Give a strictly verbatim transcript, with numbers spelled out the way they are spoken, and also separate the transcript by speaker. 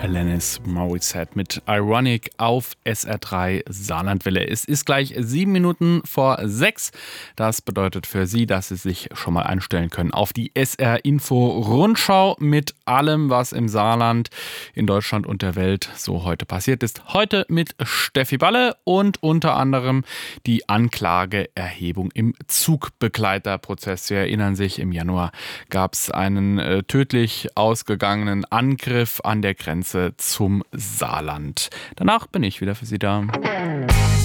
Speaker 1: Alanis Morissette mit Ironic auf S R drei Saarlandwelle. Es ist gleich sieben Minuten vor sechs. Das bedeutet für Sie, dass Sie sich schon mal einstellen können auf die S R-Info-Rundschau mit allem, was im Saarland, in Deutschland und der Welt so heute passiert ist. Heute mit Steffi Balle und unter anderem die Anklageerhebung im Zugbegleiterprozess. Sie erinnern sich, im Januar gab es einen äh, tödlich ausgegangenen Angriff an der Grenze zum Saarland. Danach bin ich wieder für Sie da.